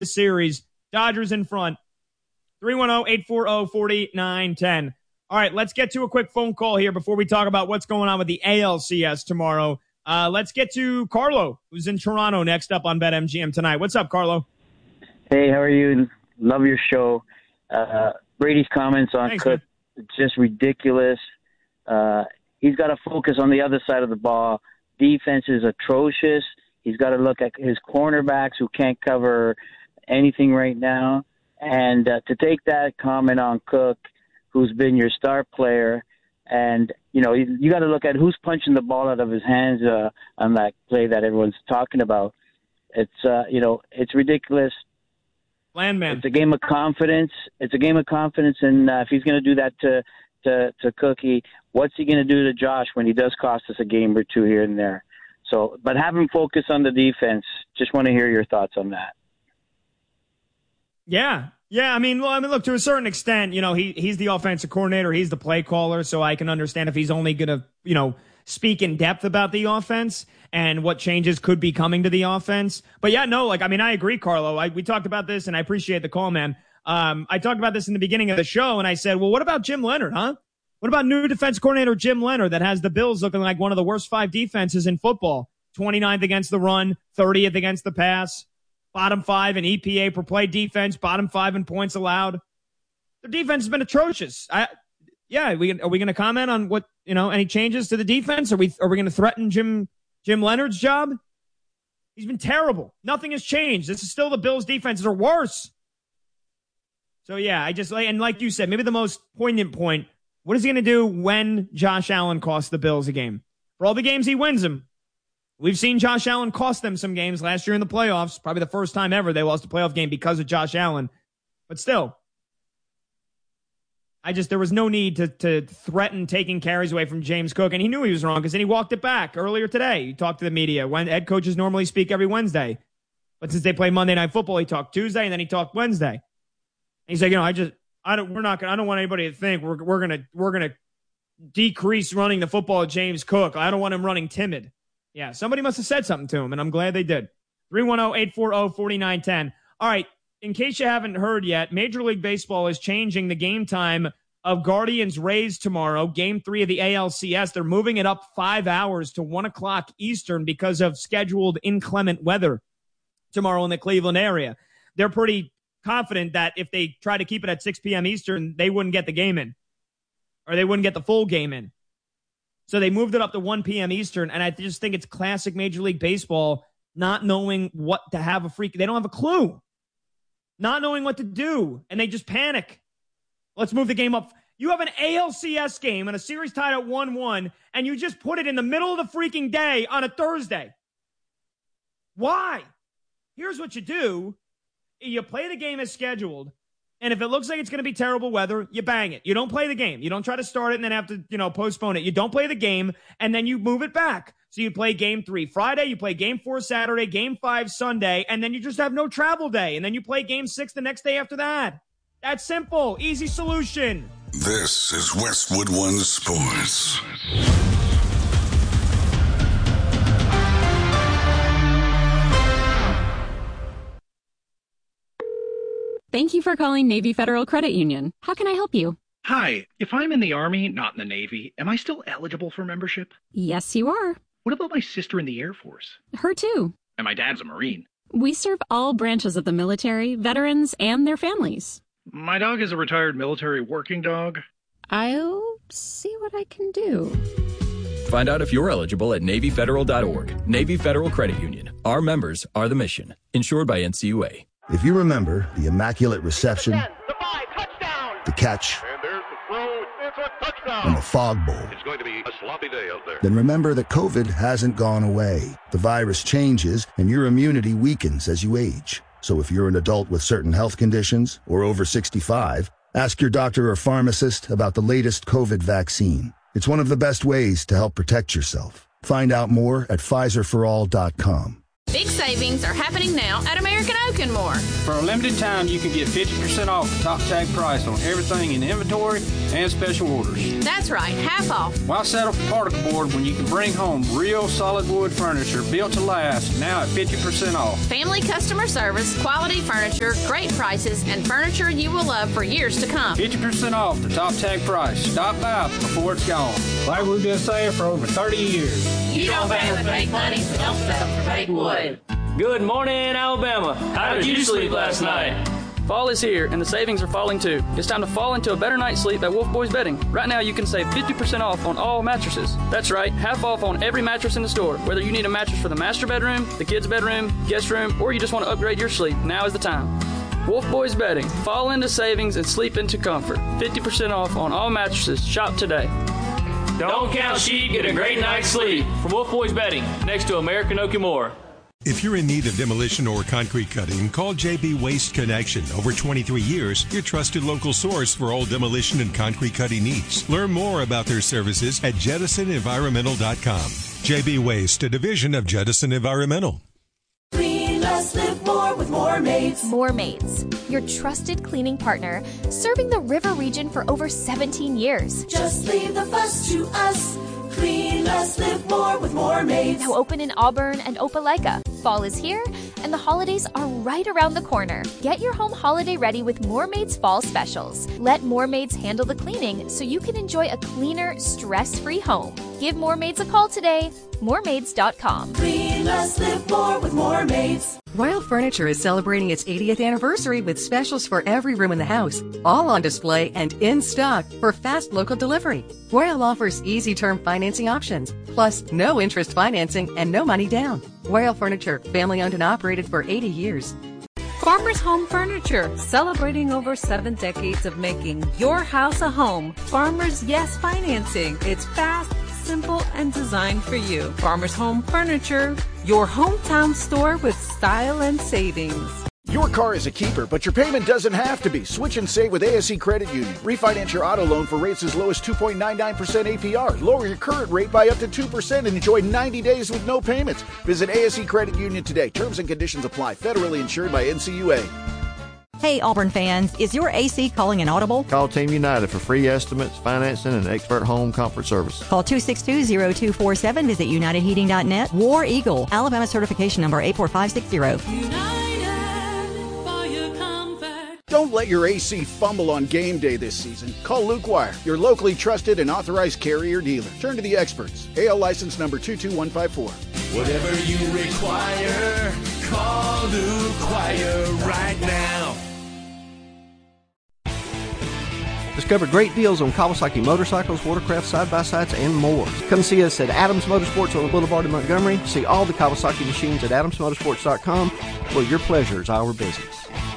the series. Dodgers in front. 310-840-4910. All right, let's get to a quick phone call here before we talk about what's going on with the ALCS tomorrow. Let's get to Carlo, who's in Toronto, next up on BetMGM tonight. What's up, Carlo? Hey, how are you? Love your show. Brady's comments on Cook, just ridiculous. He's got to focus on the other side of the ball. Defense is atrocious. He's got to look at his cornerbacks who can't cover anything right now. And to take that comment on Cook, who's been your star player, and, you got to look at who's punching the ball out of his hands on that play that everyone's talking about. It's, it's ridiculous. Landman. It's a game of confidence. And if he's going to do that to Cookie, what's he going to do to Josh when he does cost us a game or two here and there? So, but have him focus on the defense. Just want to hear your thoughts on that. Yeah. I mean, look, to a certain extent, he's the offensive coordinator. He's the play caller. So I can understand if he's only going to, speak in depth about the offense and what changes could be coming to the offense. But yeah, no, I agree, Carlo. We talked about this, and I appreciate the call, man. I talked about this in the beginning of the show, and I said, well, what about Jim Leonhard, huh? What about new defense coordinator Jim Leonhard that has the Bills looking like one of the worst 5 defenses in football? 29th against the run, 30th against the pass, bottom 5 in EPA per play defense, bottom 5 in points allowed. Their defense has been atrocious. Are we going to comment on what, any changes to the defense? Are we going to threaten Jim Leonhard's job? He's been terrible. Nothing has changed. This is still the Bills' defenses are worse. So yeah, and like you said, maybe the most poignant point, what is he going to do when Josh Allen costs the Bills a game? For all the games he wins them, we've seen Josh Allen cost them some games last year in the playoffs. Probably the first time ever they lost a playoff game because of Josh Allen. But still, there was no need to threaten taking carries away from James Cook. And he knew he was wrong because then he walked it back earlier today. He talked to the media when head coaches normally speak every Wednesday. But since they play Monday Night Football, he talked Tuesday and then he talked Wednesday. And he's like, I don't want anybody to think we're going to decrease running the football at James Cook. I don't want him running timid. Yeah, somebody must have said something to him, and I'm glad they did. 310-840-4910. All right, in case you haven't heard yet, Major League Baseball is changing the game time of Guardians-Rays tomorrow, Game 3 of the ALCS. They're moving it up 5 hours to 1 o'clock Eastern because of scheduled inclement weather tomorrow in the Cleveland area. They're pretty confident that if they try to keep it at 6 p.m. Eastern, they wouldn't get the game in, or they wouldn't get the full game in. So they moved it up to 1 p.m. Eastern, and I just think it's classic Major League Baseball not knowing what to have they don't have a clue. Not knowing what to do, and they just panic. Let's move the game up. You have an ALCS game and a series tied at 1-1, and you just put it in the middle of the freaking day on a Thursday. Why? Here's what you do. You play the game as scheduled, and if it looks like it's going to be terrible weather, you bang it. You don't play the game. You don't try to start it and then have to, postpone it. You don't play the game, and then you move it back. So you play Game 3 Friday, you play Game 4 Saturday, Game 5 Sunday, and then you just have no travel day, and then you play Game 6 the next day after that. That's simple. Easy solution. This is Westwood One Sports. Thank you for calling Navy Federal Credit Union. How can I help you? Hi. If I'm in the Army, not in the Navy, am I still eligible for membership? Yes, you are. What about my sister in the Air Force? Her too. And my dad's a Marine. We serve all branches of the military, veterans, and their families. My dog is a retired military working dog. I'll see what I can do. Find out if you're eligible at NavyFederal.org. Navy Federal Credit Union. Our members are the mission. Insured by NCUA. If you remember the immaculate reception, 10, the 5, touchdown. The catch, and there's the throw, it's a touchdown. And the fog bowl, it's going to be a sloppy day out there. Then remember that COVID hasn't gone away. The virus changes, and your immunity weakens as you age. So if you're an adult with certain health conditions or over 65, ask your doctor or pharmacist about the latest COVID vaccine. It's one of the best ways to help protect yourself. Find out more at PfizerForAll.com. Big savings are happening now at American Oak and More. For a limited time, you can get 50% off the top tag price on everything in inventory and special orders. That's right, half off. Why settle for particle board when you can bring home real solid wood furniture built to last, now at 50% off? Family customer service, quality furniture, great prices, and furniture you will love for years to come. 50% off the top tag price. Stop by before it's gone. Like we've been saying for over 30 years. You don't pay with fake money, so don't settle for fake wood. Good morning, Alabama. How did you sleep last night? Fall is here, and the savings are falling too. It's time to fall into a better night's sleep at Wolf Boys Bedding. Right now, you can save 50% off on all mattresses. That's right, half off on every mattress in the store. Whether you need a mattress for the master bedroom, the kids' bedroom, guest room, or you just want to upgrade your sleep, now is the time. Wolf Boys Bedding. Fall into savings and sleep into comfort. 50% off on all mattresses. Shop today. Don't count sheep, get a great night's sleep. From Wolf Boys Bedding, next to American Oak and More. If you're in need of demolition or concrete cutting, call JB Waste Connection. Over 23 years, your trusted local source for all demolition and concrete cutting needs. Learn more about their services at JedisonEnvironmental.com. JB Waste, a division of Jedison Environmental. Clean less, live more with More Maids. More Maids, your trusted cleaning partner, serving the river region for over 17 years. Just leave the fuss to us. Clean less, live more with More Maids. Now open in Auburn and Opelika. Fall is here, and the holidays are right around the corner. Get your home holiday ready with More Maids Fall Specials. Let More Maids handle the cleaning so you can enjoy a cleaner, stress-free home. Give More Maids a call today. MoreMaids.com. Clean less, live more with More Maids. Royal Furniture is celebrating its 80th anniversary with specials for every room in the house, all on display and in stock for fast local delivery. Royal offers easy term financing options, plus no interest financing and no money down. Royal Furniture, family owned and operated for 80 years. Farmers Home Furniture, celebrating over 7 decades of making your house a home. Farmers Yes Financing. It's fast, simple, and designed for you. Farmers Home Furniture, your hometown store with style and savings. Your car is a keeper, but your payment doesn't have to be. Switch and save with ASE Credit Union. Refinance your auto loan for rates as low as 2.99% APR. Lower your current rate by up to 2% and enjoy 90 days with no payments. Visit ASE Credit Union today. Terms and conditions apply. Federally insured by NCUA. Hey, Auburn fans, is your AC calling an audible? Call Team United for free estimates, financing, and expert home comfort service. Call 262-0247. Visit UnitedHeating.net. War Eagle, Alabama certification number 84560. Don't let your AC fumble on game day this season. Call Luke Wire, your locally trusted and authorized Carrier dealer. Turn to the experts. AL license number 22154. Whatever you require, call Luke Wire right now. Discover great deals on Kawasaki motorcycles, watercraft, side-by-sides, and more. Come see us at Adams Motorsports on the Boulevard in Montgomery. See all the Kawasaki machines at adamsmotorsports.com, where your pleasure is our business.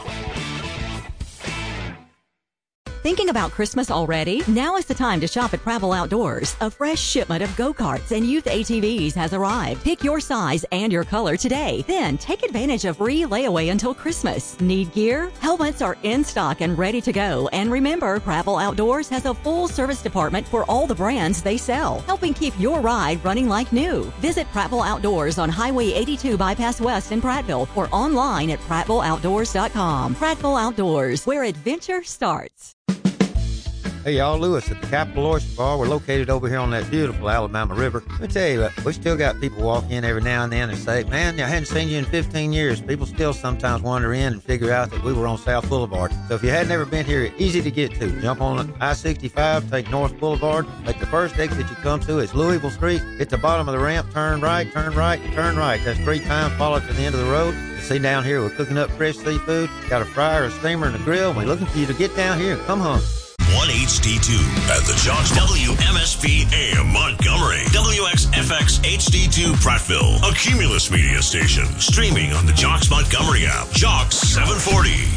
Thinking about Christmas already? Now is the time to shop at Prattville Outdoors. A fresh shipment of go-karts and youth ATVs has arrived. Pick your size and your color today. Then take advantage of free layaway until Christmas. Need gear? Helmets are in stock and ready to go. And remember, Prattville Outdoors has a full service department for all the brands they sell, helping keep your ride running like new. Visit Prattville Outdoors on Highway 82 Bypass West in Prattville or online at prattvilleoutdoors.com. Prattville Outdoors, where adventure starts. Hey, y'all, Lewis at the Capital Oyster Bar. We're located over here on that beautiful Alabama River. Let me tell you what, we still got people walk in every now and then and say, man, I hadn't seen you in 15 years. People still sometimes wander in and figure out that we were on South Boulevard. So if you had never been here, easy to get to. Jump on I-65, take North Boulevard. Like the first exit you come to is Louisville Street. Hit the bottom of the ramp, turn right, turn right, turn right. That's 3 times, follow to the end of the road. See down here, we're cooking up fresh seafood. Got a fryer, a steamer, and a grill. We're looking for you to get down here and come home. 1HD2 at the Jocks WMSP AM Montgomery, WXFX HD2 Prattville, a Cumulus media station, streaming on the Jocks Montgomery app. Jocks 740.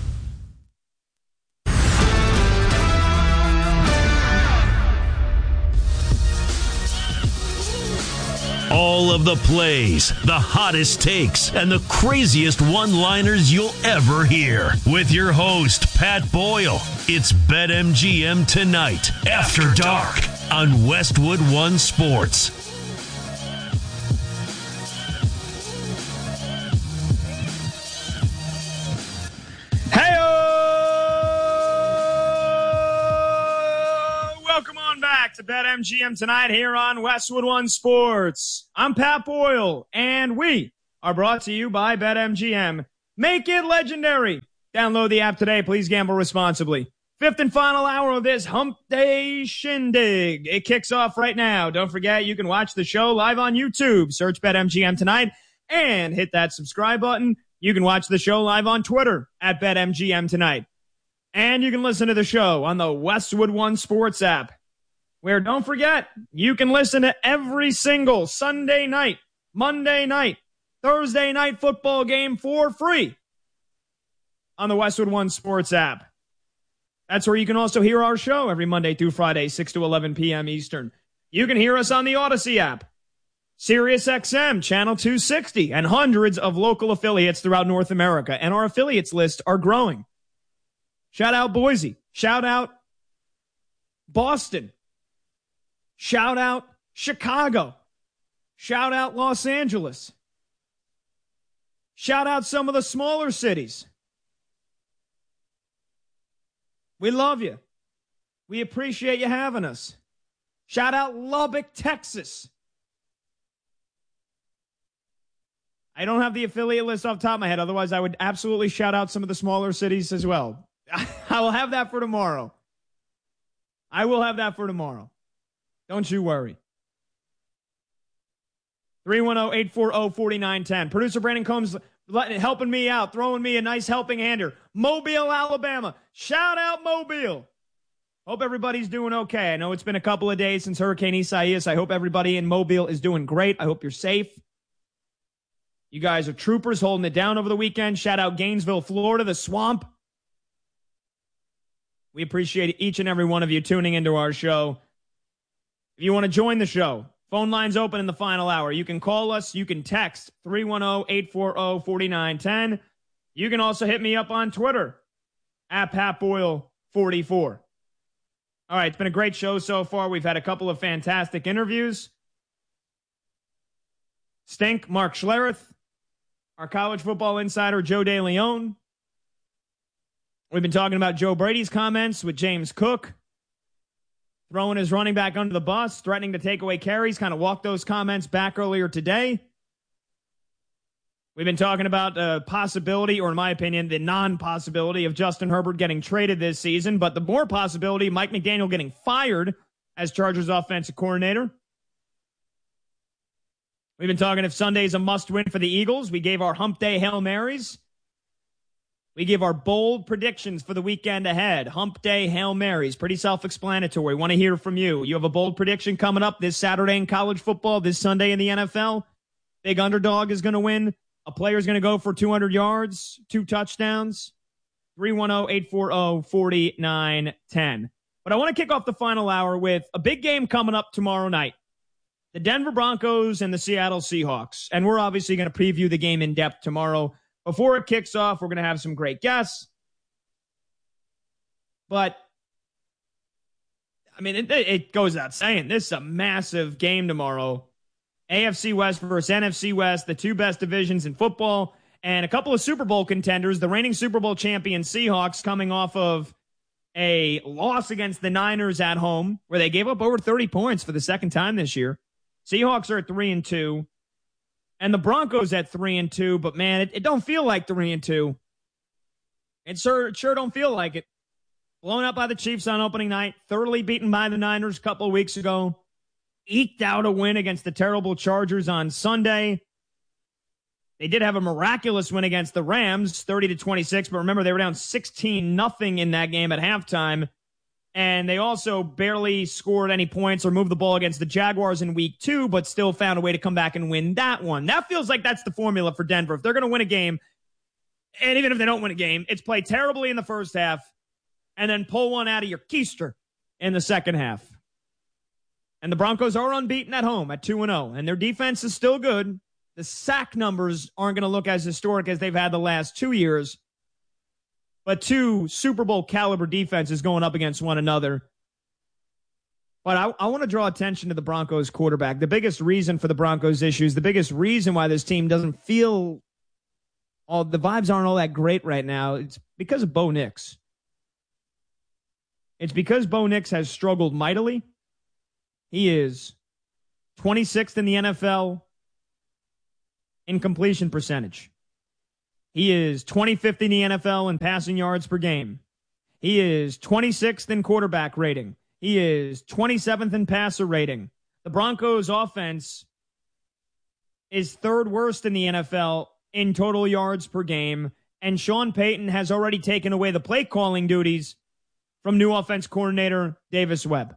All of the plays, the hottest takes, and the craziest one-liners you'll ever hear. With your host, Pat Boyle. It's BetMGM Tonight, After Dark, on Westwood One Sports. back to BetMGM tonight here on Westwood One Sports. I'm Pat Boyle, and we are brought to you by BetMGM. Make it legendary. Download the app today. Please gamble responsibly. Fifth and final hour of this Hump Day Shindig. It kicks off right now. Don't forget, you can watch the show live on YouTube. Search BetMGM tonight and hit that subscribe button. You can watch the show live on Twitter at BetMGM tonight. And you can listen to the show on the Westwood One Sports app, where, don't forget, you can listen to every single Sunday night, Monday night, Thursday night football game for free on the Westwood One Sports app. That's where you can also hear our show every Monday through Friday, 6 to 11 p.m. Eastern. You can hear us on the Odyssey app, SiriusXM, Channel 260, and hundreds of local affiliates throughout North America. And our affiliates list are growing. Shout out Boise. Shout out Boston. Shout out Chicago. Shout out Los Angeles. Shout out some of the smaller cities. We love you. We appreciate you having us. Shout out Lubbock, Texas. I don't have the affiliate list off the top of my head. Otherwise, I would absolutely shout out some of the smaller cities as well. I will have that for tomorrow. Don't you worry. 310-840-4910. Producer Brandon Combs helping me out, throwing me a nice helping hand here. Mobile, Alabama. Shout out Mobile. Hope everybody's doing okay. I know it's been a couple of days since Hurricane Isaias. I hope everybody in Mobile is doing great. I hope you're safe. You guys are troopers holding it down over the weekend. Shout out Gainesville, Florida, the swamp. We appreciate each and every one of you tuning into our show. If you want to join the show, phone lines open in the final hour. You can call us. You can text 310-840-4910. You can also hit me up on Twitter at PatBoyle44. All right, it's been a great show so far. We've had a couple of fantastic interviews. Stink, Mark Schlereth, our college football insider, Joe DeLeon. We've been talking about Joe Brady's comments with James Cook, throwing his running back under the bus, threatening to take away carries, kind of walked those comments back earlier today. We've been talking about the possibility, or in my opinion, the non-possibility of Justin Herbert getting traded this season, but the more possibility, Mike McDaniel getting fired as Chargers offensive coordinator. We've been talking if Sunday's a must-win for the Eagles. We gave our Hump Day Hail Marys. We give our bold predictions for the weekend ahead. Hump Day Hail Marys. Pretty self-explanatory. Want to hear from you. You have a bold prediction coming up this Saturday in college football, this Sunday in the NFL. Big underdog is going to win. A player's going to go for 200 yards, 2 touchdowns. 310-840-4910. But I want to kick off the final hour with a big game coming up tomorrow night. The Denver Broncos and the Seattle Seahawks. And we're obviously going to preview the game in depth tomorrow. Before it kicks off, we're going to have some great guests. But, I mean, it goes without saying, this is a massive game tomorrow. AFC West versus NFC West, the two best divisions in football, and a couple of Super Bowl contenders, the reigning Super Bowl champion Seahawks coming off of a loss against the Niners at home, where they gave up over 30 points for the second time this year. Seahawks are at 3-2. And the Broncos at 3-2, but man, it don't feel like 3-2. It sure don't feel like it. Blown up by the Chiefs on opening night, thoroughly beaten by the Niners a couple of weeks ago. Eked out a win against the terrible Chargers on Sunday. They did have a miraculous win against the Rams, 30-26, but remember they were down 16-0 in that game at halftime. And they also barely scored any points or moved the ball against the Jaguars in week 2, but still found a way to come back and win that one. That feels like that's the formula for Denver. If they're going to win a game, and even if they don't win a game, it's play terribly in the first half and then pull one out of your keister in the second half. And the Broncos are unbeaten at home at 2-0, and their defense is still good. The sack numbers aren't going to look as historic as they've had the last 2 years. But two Super Bowl caliber defenses going up against one another. But I want to draw attention to the Broncos quarterback. The biggest reason for the Broncos issues, the biggest reason why this team doesn't feel the vibes aren't all that great right now, it's because of Bo Nix. It's because Bo Nix has struggled mightily. He is 26th in the NFL in completion percentage. He is 25th in the NFL in passing yards per game. He is 26th in quarterback rating. He is 27th in passer rating. The Broncos offense is third worst in the NFL in total yards per game. And Sean Payton has already taken away the play calling duties from new offense coordinator Davis Webb.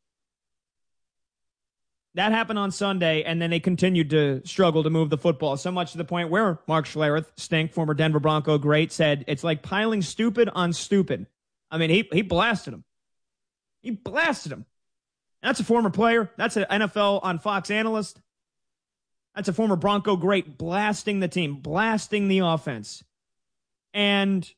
That happened on Sunday, and then they continued to struggle to move the football, so much to the point where Mark Schlereth, Stink, former Denver Bronco great, said it's like piling stupid on stupid. I mean, he blasted him. He blasted him. That's a former player. That's an NFL on Fox analyst. That's a former Bronco great blasting the team, blasting the offense. And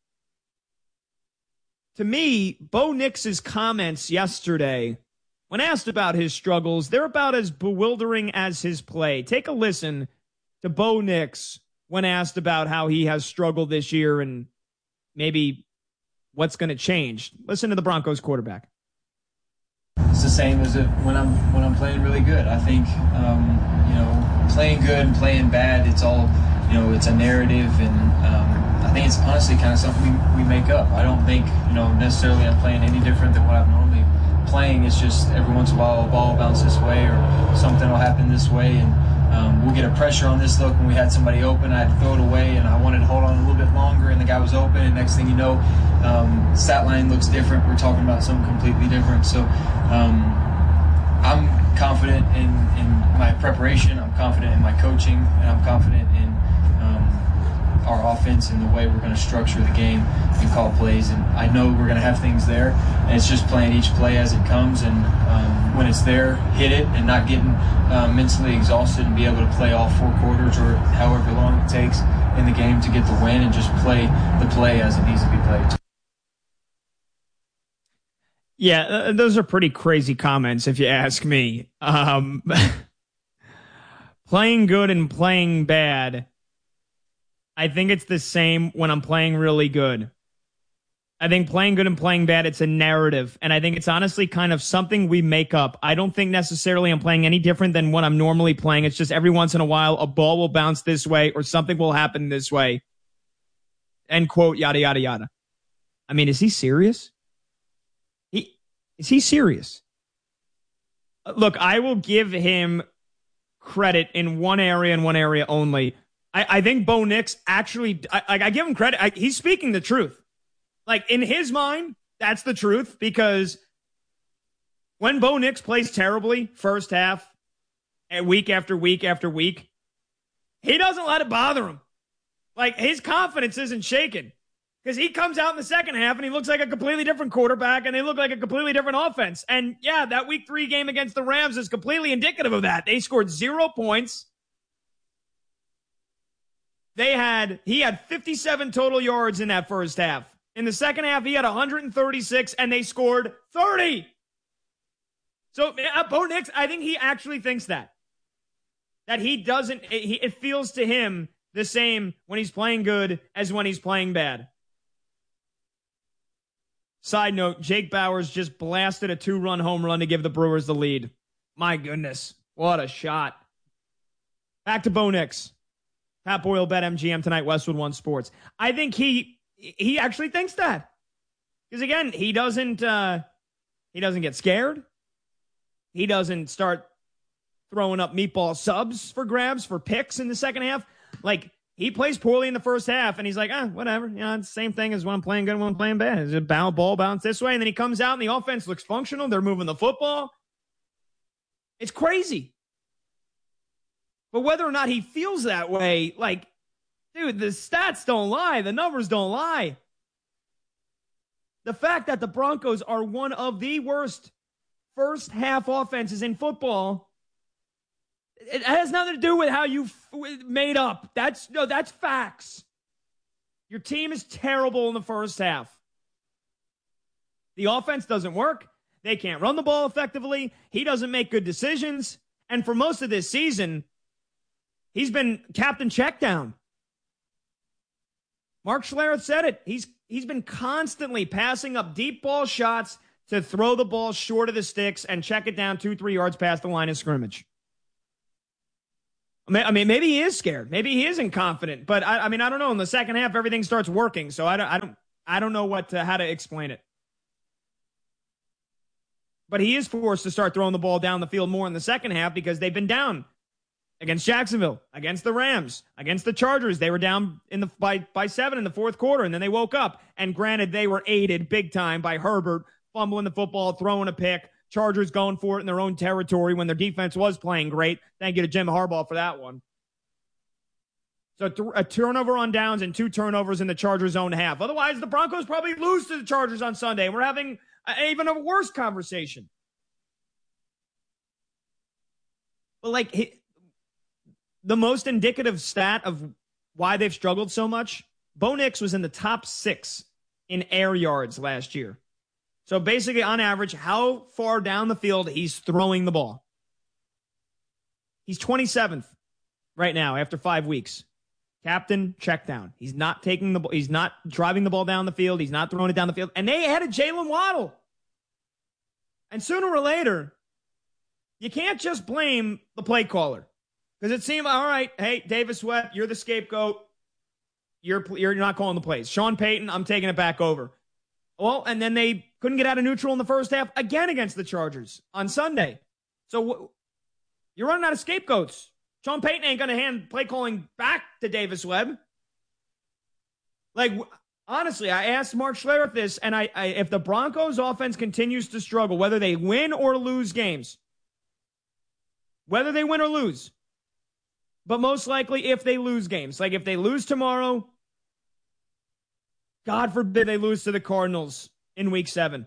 to me, Bo Nix's comments yesterday, when asked about his struggles, they're about as bewildering as his play. Take a listen to Bo Nix when asked about how he has struggled this year and maybe what's going to change. Listen to the Broncos quarterback. It's the same as when I'm playing really good. I think playing good and playing bad, it's all it's a narrative, and I think it's honestly kind of something we make up. I don't think necessarily I'm playing any different than what I'm normally playing. It's just every once in a while a ball will bounce this way or something will happen this way, and we'll get a pressure on this look when we had somebody open. I had to throw it away, and I wanted to hold on a little bit longer, and the guy was open, and next thing you know, stat line looks different. We're talking about something completely different. So I'm confident in my preparation, I'm confident in my coaching, and I'm confident in our offense and the way we're going to structure the game and call plays. And I know we're going to have things there, and it's just playing each play as it comes, and when it's there, hit it, and not getting mentally exhausted, and be able to play all 4 quarters or however long it takes in the game to get the win, and just play the play as it needs to be played. Yeah, those are pretty crazy comments if you ask me. Playing good and playing bad, I think it's the same when I'm playing really good. I think playing good and playing bad, it's a narrative. And I think it's honestly kind of something we make up. I don't think necessarily I'm playing any different than what I'm normally playing. It's just every once in a while, a ball will bounce this way or something will happen this way. End quote, yada, yada, yada. I mean, is he serious? Is he serious? Look, I will give him credit in one area and one area only. I think Bo Nix actually, I give him credit. He's speaking the truth. Like, in his mind, that's the truth, because when Bo Nix plays terribly first half, and week after week after week, he doesn't let it bother him. Like, his confidence isn't shaken, because he comes out in the second half and he looks like a completely different quarterback, and they look like a completely different offense. And yeah, that week 3 game against the Rams is completely indicative of that. They scored 0 points. He had 57 total yards in that first half. In the second half, he had 136, and they scored 30. So Bo Nix, I think he actually thinks that he doesn't, it feels to him the same when he's playing good as when he's playing bad. Side note, Jake Bowers just blasted a 2-run home run to give the Brewers the lead. My goodness, what a shot. Back to Bo Nix. Pat Boyle, BetMGM tonight, Westwood One Sports. I think he actually thinks that. Because again, he doesn't get scared. He doesn't start throwing up meatball subs for grabs for picks in the second half. Like, he plays poorly in the first half, and he's like, whatever. It's the same thing as when I'm playing good and when I'm playing bad. It's a ball bounce this way, and then he comes out, and the offense looks functional. They're moving the football. It's crazy. But whether or not he feels that way, like, dude, the stats don't lie. The numbers don't lie. The fact that the Broncos are one of the worst first half offenses in football, it has nothing to do with how you made up. That's facts. Your team is terrible in the first half. The offense doesn't work. They can't run the ball effectively. He doesn't make good decisions. And for most of this season, he's been captain check down. Mark Schlereth said it. He's been constantly passing up deep ball shots to throw the ball short of the sticks and check it down 2-3 yards past the line of scrimmage. I mean, maybe he is scared. Maybe he isn't confident. But I don't know. In the second half, everything starts working. So I don't know how to explain it. But he is forced to start throwing the ball down the field more in the second half because they've been down against Jacksonville, against the Rams, against the Chargers. They were down by 7 in the fourth quarter, and then they woke up. And granted, they were aided big time by Herbert fumbling the football, throwing a pick. Chargers going for it in their own territory when their defense was playing great. Thank you to Jim Harbaugh for that one. So a turnover on downs and 2 turnovers in the Chargers' own half. Otherwise, the Broncos probably lose to the Chargers on Sunday. We're having even a worse conversation. But the most indicative stat of why they've struggled so much, Bo Nix was in the top 6 in air yards last year. So basically, on average, how far down the field he's throwing the ball. He's 27th right now after 5 weeks. Captain, check down. He's not taking the ball. He's not driving the ball down the field. He's not throwing it down the field. And they added Jalen Waddle. And sooner or later, you can't just blame the play caller. Because it seemed, all right, hey, Davis Webb, you're the scapegoat. You're not calling the plays. Sean Payton, I'm taking it back over. Well, and then they couldn't get out of neutral in the first half again against the Chargers on Sunday. So you're running out of scapegoats. Sean Payton ain't going to hand play calling back to Davis Webb. Honestly, I asked Mark Schlereth this, and I if the Broncos offense continues to struggle, whether they win or lose games, whether they win or lose, but most likely if they lose games, like if they lose tomorrow, God forbid they lose to the Cardinals in week 7.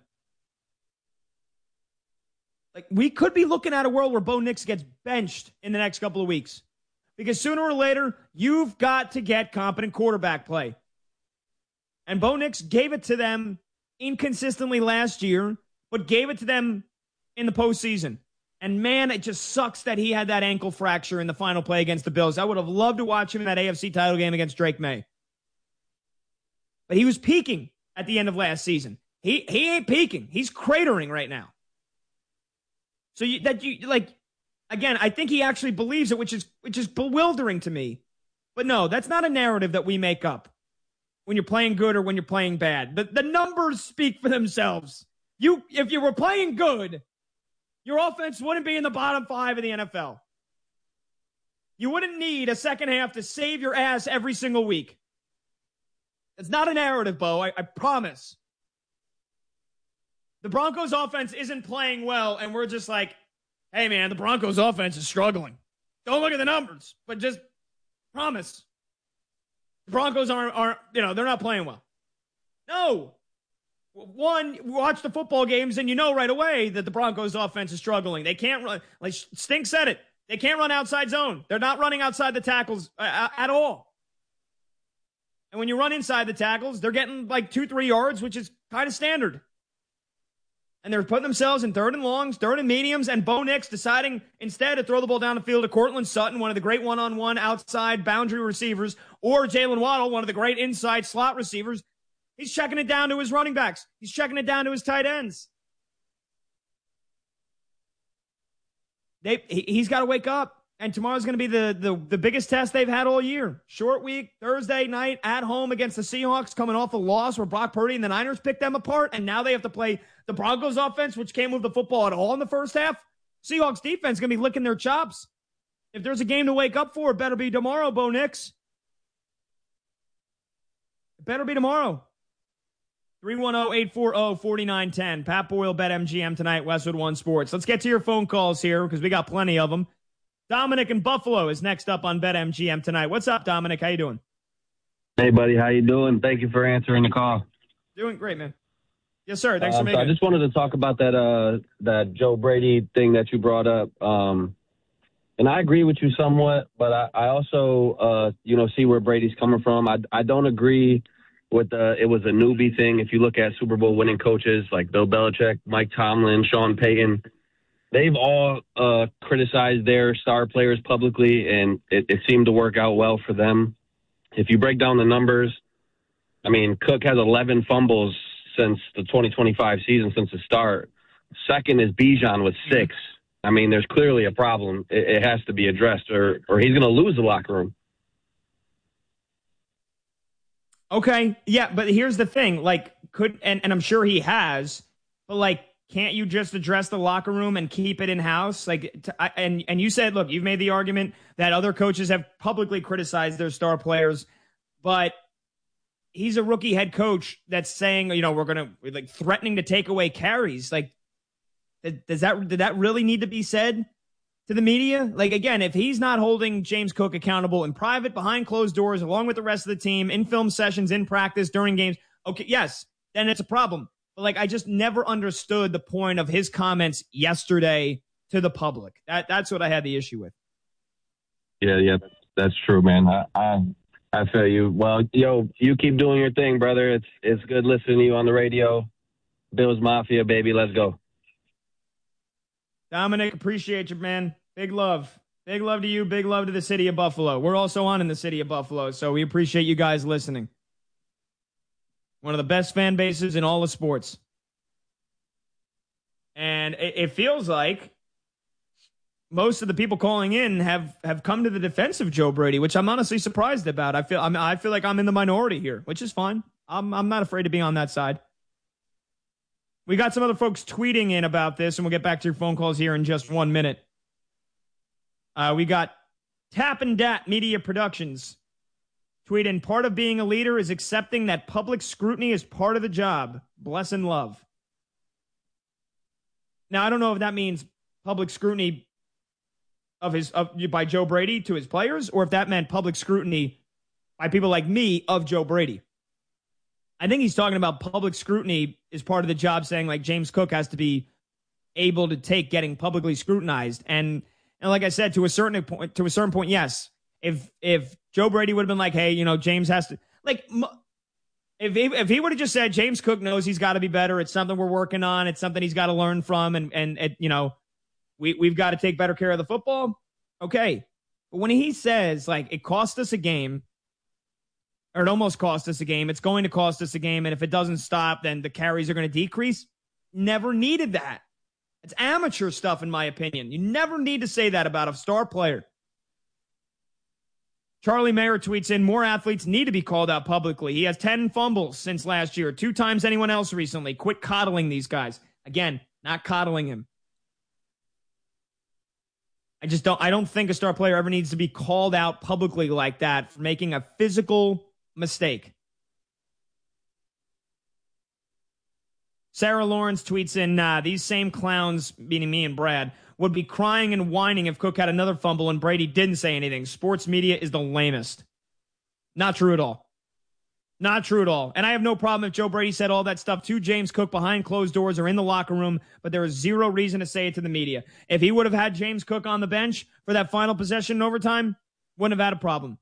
We could be looking at a world where Bo Nix gets benched in the next couple of weeks. Because sooner or later, you've got to get competent quarterback play. And Bo Nix gave it to them inconsistently last year, but gave it to them in the postseason. And man, it just sucks that he had that ankle fracture in the final play against the Bills. I would have loved to watch him in that AFC title game against Drake May. But he was peaking at the end of last season. He ain't peaking. He's cratering right now. So again, I think he actually believes it, which is bewildering to me. But no, that's not a narrative that we make up when you're playing good or when you're playing bad. The numbers speak for themselves. If you were playing good, your offense wouldn't be in the bottom 5 of the NFL. You wouldn't need a second half to save your ass every single week. It's not a narrative, Bo. I promise. The Broncos offense isn't playing well, and we're just like, hey, man, the Broncos offense is struggling. Don't look at the numbers, but just promise. The Broncos aren't they're not playing well. No. One, watch the football games, and you know right away that the Broncos offense is struggling. They can't run, like Stink said it, they can't run outside zone. They're not running outside the tackles at all. And when you run inside the tackles, they're getting 2-3 yards, which is kind of standard. And they're putting themselves in 3rd and longs, 3rd and mediums, and Bo Nix deciding instead to throw the ball down the field to Cortland Sutton, one of the great one-on-one outside boundary receivers, or Jalen Waddle, one of the great inside slot receivers. He's checking it down to his running backs. He's checking it down to his tight ends. He's got to wake up. And tomorrow's going to be the biggest test they've had all year. Short week, Thursday night at home against the Seahawks, coming off a loss where Brock Purdy and the Niners picked them apart. And now they have to play the Broncos offense, which can't move the football at all in the first half. Seahawks defense going to be licking their chops. If there's a game to wake up for, it better be tomorrow, Bo Nix. It better be tomorrow. 310-840-4910. Pat Boyle, BetMGM tonight, Westwood One Sports. Let's get to your phone calls here because we got plenty of them. Dominic in Buffalo is next up on BetMGM tonight. What's up, Dominic? How you doing? Hey, buddy. How you doing? Thank you for answering the call. Doing great, man. Yes, sir. Thanks for making it. I just wanted to talk about that Joe Brady thing that you brought up. And I agree with you somewhat, but I also, see where Brady's coming from. I don't agree with it was a newbie thing. If you look at Super Bowl winning coaches like Bill Belichick, Mike Tomlin, Sean Payton, they've all criticized their star players publicly, and it seemed to work out well for them. If you break down the numbers, I mean, Cook has 11 fumbles since the 2025 season, since the start. Second is Bijan with 6. I mean, there's clearly a problem. It has to be addressed, or he's going to lose the locker room. Okay, yeah, but here's the thing. Like, and I'm sure he has, but, like, can't you just address the locker room and keep it in-house? Like, and you said, look, you've made the argument that other coaches have publicly criticized their star players, but he's a rookie head coach that's saying, we're threatening to take away carries. Like, did that really need to be said to the media? Like, again, if he's not holding James Cook accountable in private, behind closed doors, along with the rest of the team, in film sessions, in practice, during games, okay, yes, then it's a problem. But, like, I just never understood the point of his comments yesterday to the public. That's what I had the issue with. Yeah, that's true, man. I feel you. Well, you keep doing your thing, brother. It's good listening to you on the radio. Bills Mafia, baby. Let's go. Dominic, appreciate you, man. Big love. Big love to you. Big love to the city of Buffalo. We're also on in the city of Buffalo, so we appreciate you guys listening. One of the best fan bases in all of sports. And it feels like most of the people calling in have come to the defense of Joe Brady, which I'm honestly surprised about. I feel like I'm in the minority here, which is fine. I'm not afraid to be on that side. We got some other folks tweeting in about this, and we'll get back to your phone calls here in just 1 minute. We got Tap and Dat Media Productions tweeting, part of being a leader is accepting that public scrutiny is part of the job. Bless and love. Now, I don't know if that means public scrutiny by Joe Brady to his players, or if that meant public scrutiny by people like me of Joe Brady. I think he's talking about public scrutiny is part of the job, saying like James Cook has to be able to take getting publicly scrutinized. And like I said, to a certain point, yes. If Joe Brady would have been like, hey, James has to, like, if he would have just said James Cook knows he's got to be better, it's something we're working on, it's something he's got to learn from, and we've got to take better care of the football. Okay. But when he says, like, it cost us a game, or it almost cost us a game, it's going to cost us a game, and if it doesn't stop, then the carries are going to decrease. Never needed that. It's amateur stuff, in my opinion. You never need to say that about a star player. Charlie Mayer tweets in, more athletes need to be called out publicly. He has 10 fumbles since last year, 2 times anyone else recently. Quit coddling these guys. Again, not coddling him. I don't think a star player ever needs to be called out publicly like that for making a physical mistake. Sarah Lawrence tweets in, these same clowns, meaning me and Brad, would be crying and whining if Cook had another fumble and Brady didn't say anything. Sports media is the lamest. Not true at all. Not true at all. And I have no problem if Joe Brady said all that stuff to James Cook behind closed doors or in the locker room, but there is zero reason to say it to the media. If he would have had James Cook on the bench for that final possession in overtime, wouldn't have had a problem.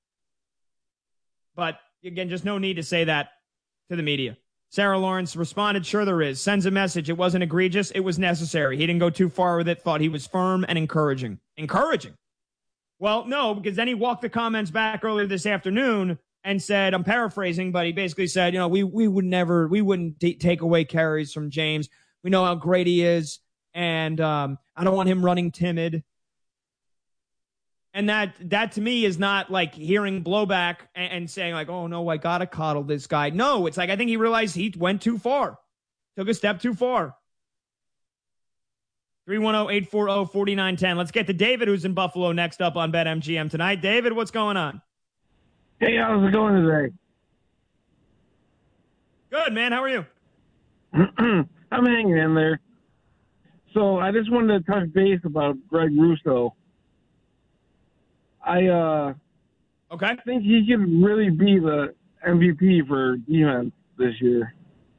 But, again, just no need to say that to the media. Sarah Lawrence responded, sure there is. Sends a message. It wasn't egregious. It was necessary. He didn't go too far with it. Thought he was firm and encouraging. Encouraging? Well, no, because then he walked the comments back earlier this afternoon and said, I'm paraphrasing, but he basically said, we wouldn't take away carries from James. We know how great he is, and I don't want him running timid. And that to me is not like hearing blowback and saying like, oh no, I got to coddle this guy. No, it's like, I think he realized he went too far, took a step too far. 310-840-4910. Let's get to David, who's in Buffalo, next up on BetMGM tonight. David, what's going on? Hey, how's it going today? Good, man. How are you? I'm hanging in there. So I just wanted to touch base about Greg Russo. I think he could really be the MVP for defense this year.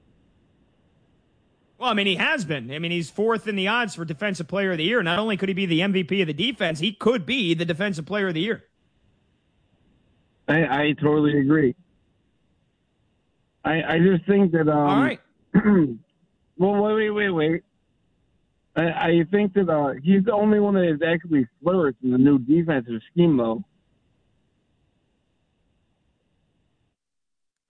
Well, I mean, he has been. I mean, he's 4th in the odds for Defensive Player of the Year. Not only could he be the MVP of the defense, he could be the Defensive Player of the Year. I totally agree. I just think that... All right. Well, wait. I think that he's the only one that has actually flourished in the new defensive scheme, though.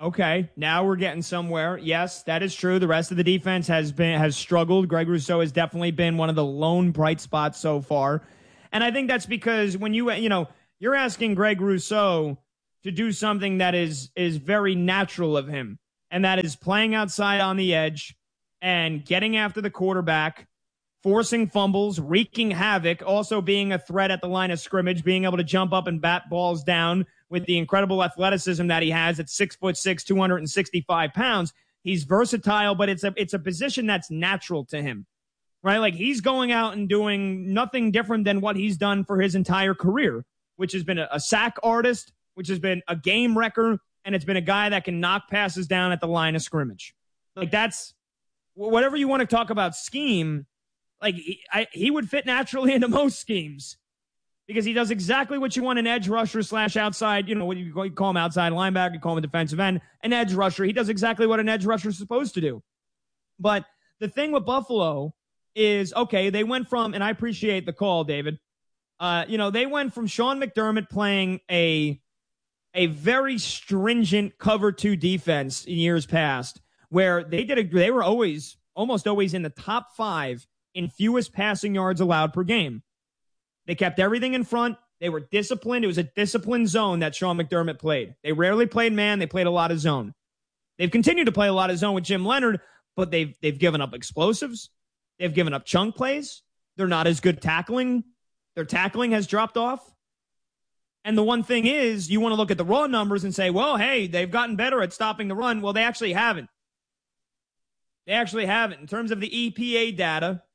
Okay, now we're getting somewhere. Yes, that is true. The rest of the defense has struggled. Greg Rousseau has definitely been one of the lone bright spots so far. And I think that's because when you're asking Greg Rousseau to do something that is very natural of him, and that is playing outside on the edge and getting after the quarterback, forcing fumbles, wreaking havoc, also being a threat at the line of scrimmage, being able to jump up and bat balls down with the incredible athleticism that he has at 6'6", 265 pounds. He's versatile, but it's a position that's natural to him, right? Like, he's going out and doing nothing different than what he's done for his entire career, which has been a sack artist, which has been a game wrecker, and it's been a guy that can knock passes down at the line of scrimmage. Like, that's whatever you want to talk about scheme. Like, he would fit naturally into most schemes because he does exactly what you want an edge rusher / outside, what you call him outside linebacker, you call him a defensive end, an edge rusher. He does exactly what an edge rusher is supposed to do. But the thing with Buffalo is, okay, they went from, and I appreciate the call, David, they went from Sean McDermott playing a very stringent cover 2 defense in years past, where they were almost always in the top 5 in fewest passing yards allowed per game. They kept everything in front. They were disciplined. It was a disciplined zone that Sean McDermott played. They rarely played man. They played a lot of zone. They've continued to play a lot of zone with Jim Leonhard, but they've given up explosives. They've given up chunk plays. They're not as good tackling. Their tackling has dropped off. And the one thing is, you want to look at the raw numbers and say, well, hey, they've gotten better at stopping the run. Well, they actually haven't. They actually haven't. In terms of the EPA data,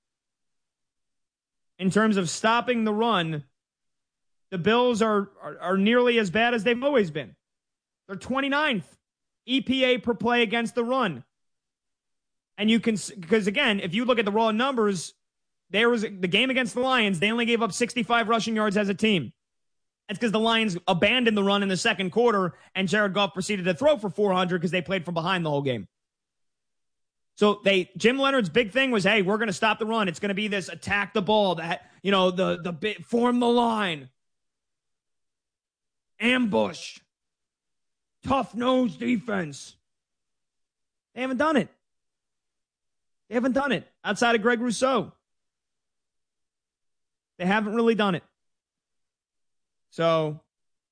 in terms of stopping the run, the Bills are nearly as bad as they've always been. They're 29th EPA per play against the run. And you can, because again, if you look at the raw numbers, there was the game against the Lions, they only gave up 65 rushing yards as a team. That's because the Lions abandoned the run in the second quarter, and Jared Goff proceeded to throw for 400 because they played from behind the whole game. So Jim Leonhard's big thing was, hey, we're going to stop the run. It's going to be this attack the ball, that, form the line, ambush, tough nose defense. They haven't done it. They haven't done it outside of Greg Rousseau. They haven't really done it. So,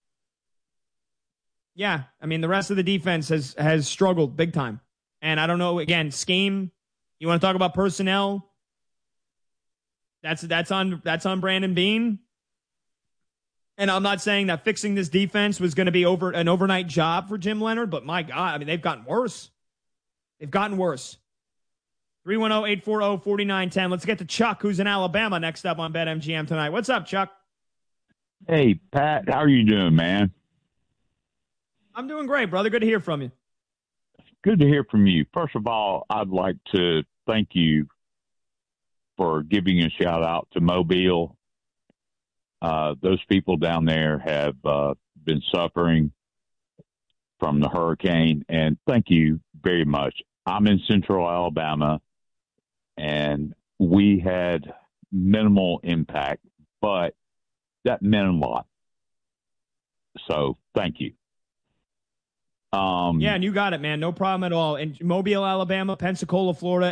yeah, I mean, the rest of the defense has struggled big time. And I don't know, again, scheme. You want to talk about personnel? That's on Brandon Beane. And I'm not saying that fixing this defense was going to be an overnight job for Jim Leonhard, but my God, I mean, they've gotten worse. They've gotten worse. 310-840-4910. Let's get to Chuck, who's in Alabama, next up on BetMGM tonight. What's up, Chuck? Hey, Pat, how are you doing, man? I'm doing great, brother. Good to hear from you. Good to hear from you. First of all, I'd like to thank you for giving a shout out to Mobile. Those people down there have been suffering from the hurricane, and thank you very much. I'm in Central Alabama, and we had minimal impact, but that meant a lot. So thank you. Yeah, and you got it, man. No problem at all. In Mobile, Alabama, Pensacola, Florida,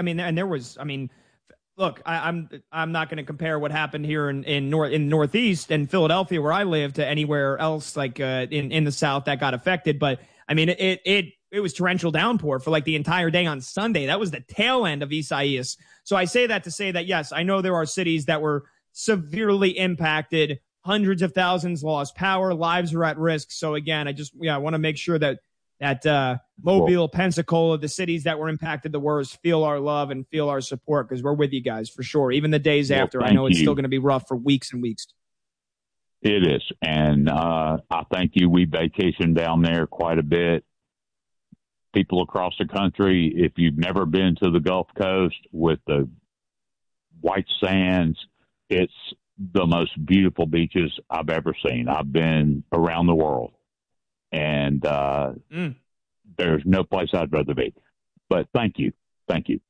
look, I'm not going to compare what happened here in Northeast and Philadelphia, where I live, to anywhere else like in the South that got affected. But I mean, it was torrential downpour for like the entire day on Sunday. That was the tail end of Isaias. So I say that to say that, yes, I know there are cities that were severely impacted. Hundreds of thousands lost power. Lives are at risk. So again, I want to make sure that Mobile, Pensacola, the cities that were impacted the worst, feel our love and feel our support, because we're with you guys for sure. Even the days after, I know it's still going to be rough for weeks and weeks. It is. And I thank you. We vacation down there quite a bit. People across the country, if you've never been to the Gulf Coast with the white sands, it's the most beautiful beaches I've ever seen. I've been around the world, and there's no place I'd rather be. But thank you. Thank you.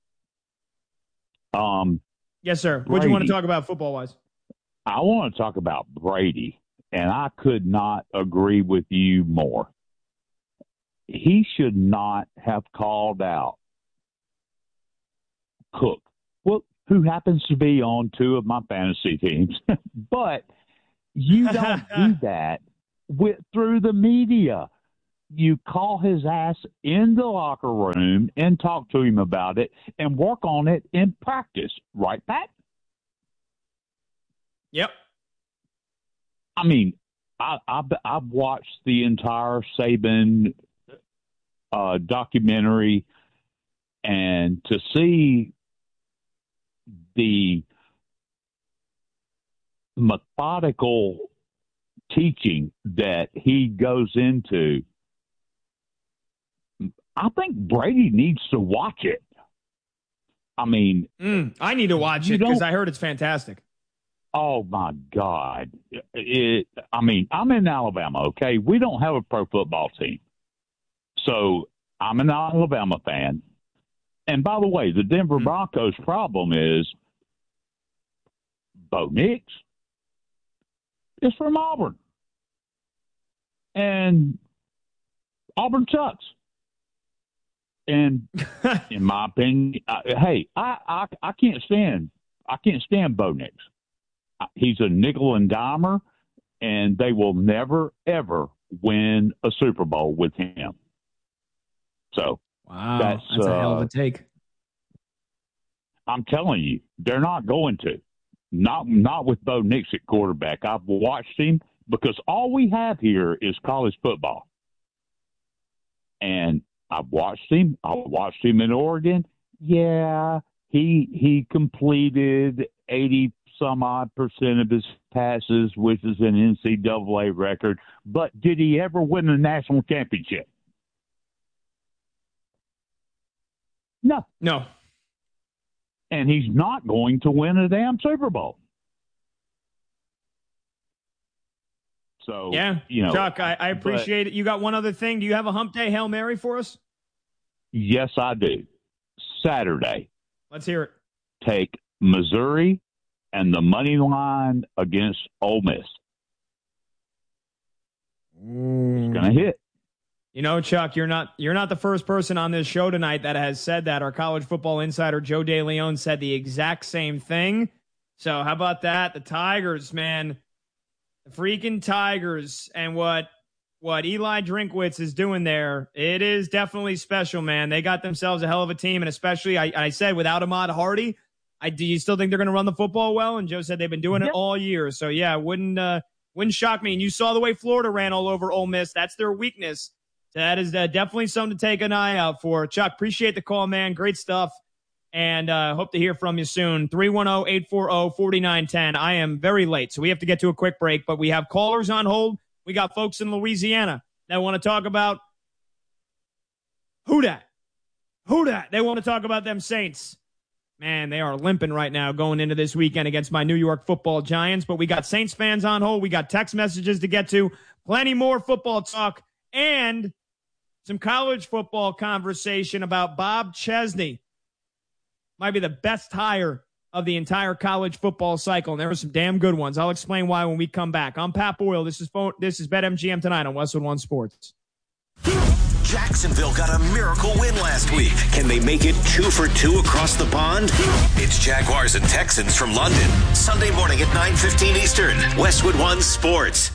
Yes, sir. What do you want to talk about football-wise? I want to talk about Brady, and I could not agree with you more. he should not have called out Cook, well, who happens to be on 2 of my fantasy teams. But you don't do that through the media. You call his ass in the locker room and talk to him about it and work on it in practice. Right, Pat? Yep. I mean, I've watched the entire Saban documentary, and to see the methodical teaching that he goes into, I think Brady needs to watch it. I mean, I need to watch it because I heard it's fantastic. Oh, my God. I mean, I'm in Alabama, okay? We don't have a pro football team. So I'm an Alabama fan. And by the way, the Denver Broncos' problem is Bo Nix is from Auburn. And Auburn sucks. And in my opinion, I can't stand Bo Nix. He's a nickel and dimer, and they will never, ever win a Super Bowl with him. So wow, that's a hell of a take. I'm telling you, they're not going to. Not with Bo Nix at quarterback. I've watched him because all we have here is college football. And I've watched him. I watched him in Oregon. Yeah, he completed 80-some-odd% of his passes, which is an NCAA record. But did he ever win a national championship? No. And he's not going to win a damn Super Bowl. So, yeah, Chuck, I appreciate it. You got one other thing. Do you have a Hump Day Hail Mary for us? Yes, I do. Saturday. Let's hear it. Take Missouri and the money line against Ole Miss. It's going to hit. Chuck, you're not the first person on this show tonight that has said that. Our college football insider Joe DeLeon said the exact same thing. So how about that? The Tigers, man. The freaking Tigers, and what Eli Drinkwitz is doing there, it is definitely special, man. They got themselves a hell of a team, and especially, I said, without Ahmad Hardy, do you still think they're going to run the football well? And Joe said they've been doing it all year. So, yeah, wouldn't shock me. And you saw the way Florida ran all over Ole Miss. That's their weakness. So that is definitely something to take an eye out for. Chuck, appreciate the call, man. Great stuff. And hope to hear from you soon. 310-840-4910. I am very late, so we have to get to a quick break, but we have callers on hold. We got folks in Louisiana that want to talk about who dat. They want to talk about them Saints. Man, they are limping right now going into this weekend against my New York Football Giants, but we got Saints fans on hold. We got text messages to get to, plenty more football talk, and some college football conversation about Bob Chesney. Might be the best hire of the entire college football cycle, and there were some damn good ones. I'll explain why when we come back. I'm Pat Boyle. This is BetMGM tonight on Westwood One Sports. Jacksonville got a miracle win last week. Can they make it 2 for 2 across the pond? It's Jaguars and Texans from London. Sunday morning at 9:15 Eastern. Westwood One Sports.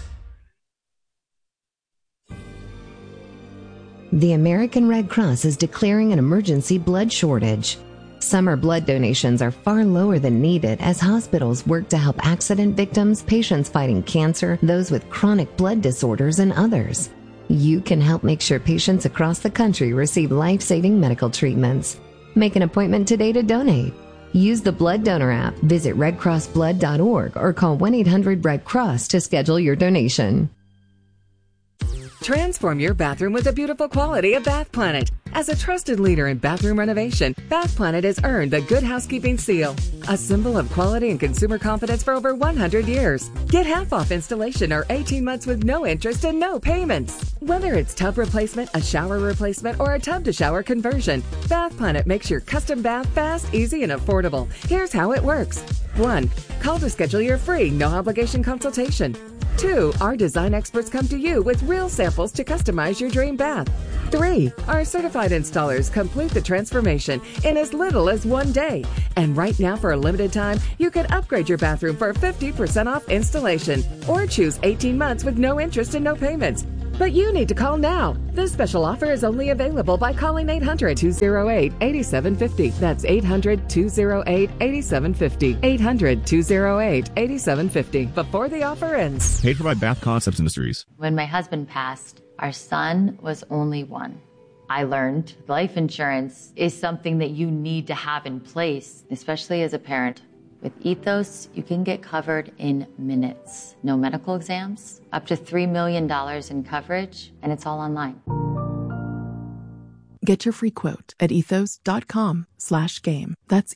The American Red Cross is declaring an emergency blood shortage. Summer blood donations are far lower than needed as hospitals work to help accident victims, patients fighting cancer, those with chronic blood disorders, and others. You can help make sure patients across the country receive life-saving medical treatments. Make an appointment today to donate. Use the Blood Donor app, visit redcrossblood.org, or call 1-800-RED-CROSS to schedule your donation. Transform your bathroom with the beautiful quality of Bath Planet. As a trusted leader in bathroom renovation, Bath Planet has earned the Good Housekeeping seal, a symbol of quality and consumer confidence for over 100 years. Get half off installation or 18 months with no interest and no payments. Whether it's tub replacement, a shower replacement, or a tub-to-shower conversion, Bath Planet makes your custom bath fast, easy, and affordable. Here's how it works. 1. Call to schedule your free, no-obligation consultation. 2, our design experts come to you with real samples to customize your dream bath. 3, our certified installers complete the transformation in as little as 1 day. And right now, for a limited time, you can upgrade your bathroom for 50% off installation or choose 18 months with no interest and no payments. But you need to call now. This special offer is only available by calling 800-208-8750. That's 800-208-8750. 800-208-8750. Before the offer ends. Paid for by Bath Concepts Industries. When my husband passed, our son was only 1. I learned life insurance is something that you need to have in place, especially as a parent. With Ethos, you can get covered in minutes. No medical exams, up to $3 million in coverage, and it's all online. Get your free quote at ethos.com/game. That's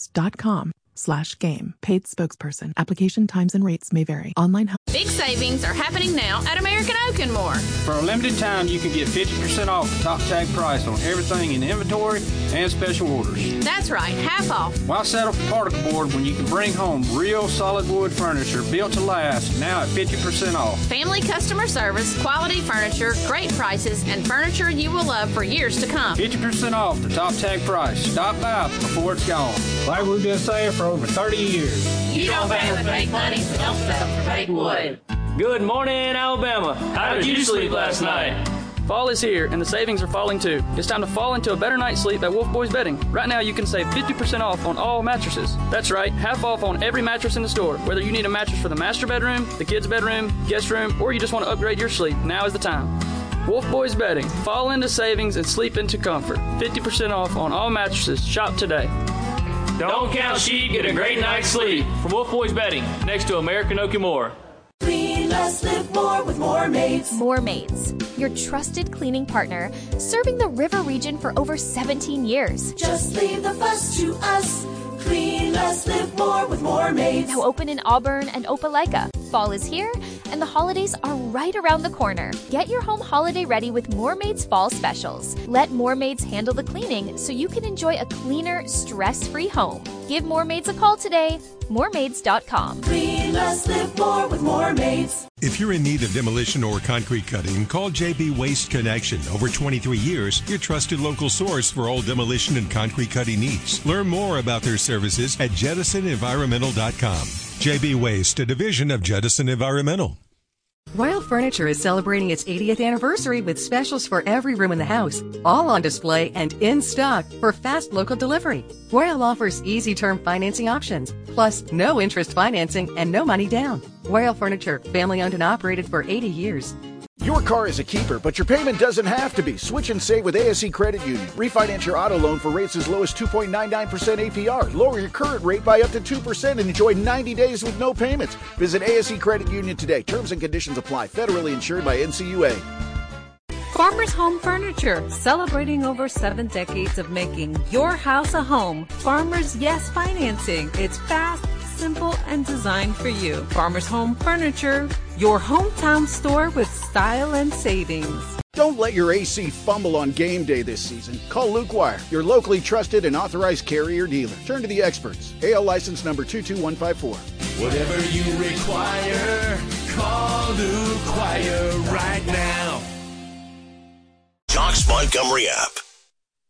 ethos.com/game. Paid spokesperson. Application times and rates may vary. Online help. Big savings are happening now at American Oak and More. For a limited time, you can get 50% off the top tag price on everything in inventory and special orders. That's right, half off. Why settle for particle board when you can bring home real solid wood furniture built to last, now at 50% off? Family customer service, quality furniture, great prices, and furniture you will love for years to come. 50% off the top tag price. Stop by before it's gone. Like we've been saying for over 30 years. You don't pay with fake money, so don't settle for fake wood. Good morning, Alabama. How did you sleep last night? Fall is here, and the savings are falling too. It's time to fall into a better night's sleep at Wolf Boys Bedding. Right now, you can save 50% off on all mattresses. That's right, half off on every mattress in the store. Whether you need a mattress for the master bedroom, the kids' bedroom, guest room, or you just want to upgrade your sleep, now is the time. Wolf Boys Bedding. Fall into savings and sleep into comfort. 50% off on all mattresses. Shop today. Don't count sheep, get a great night's sleep. From Wolf Boys Bedding, next to American Oak and More. Clean less, live more with More Maids. More Maids, your trusted cleaning partner, serving the river region for over 17 years. Just leave the fuss to us. Clean less, live more with More Maids. Now open in Auburn and Opelika. Fall is here, and the holidays are right around the corner. Get your home holiday ready with More Maids Fall Specials. Let More Maids handle the cleaning so you can enjoy a cleaner, stress-free home. Give More Maids a call today. MoreMaids.com. Clean less, live more with More Maids. If you're in need of demolition or concrete cutting, call JB Waste Connection. Over 23 years, your trusted local source for all demolition and concrete cutting needs. Learn more about their services at JettisonEnvironmental.com. JB Waste, a division of Jettison Environmental. Royal Furniture is celebrating its 80th anniversary with specials for every room in the house, all on display and in stock for fast local delivery. Royal offers easy term financing options, plus no interest financing and no money down. Royal Furniture, family owned and operated for 80 years. Your car is a keeper, but your payment doesn't have to be. Switch and save with ASE Credit Union. Refinance your auto loan for rates as low as 2.99% APR. Lower your current rate by up to 2% and enjoy 90 days with no payments. Visit ASE Credit Union today. Terms and conditions apply. Federally insured by NCUA. Farmers Home Furniture, celebrating over 7 decades of making your house a home. Farmers Yes Financing. It's fast, simple, and designed for you. Farmers Home Furniture, your hometown store with style and savings. Don't let your AC fumble on game day this season. Call Luke Wire, your locally trusted and authorized carrier dealer. Turn to the experts. AL license number 22154. Whatever you require, call Luke Wire right now. Jocks Montgomery app.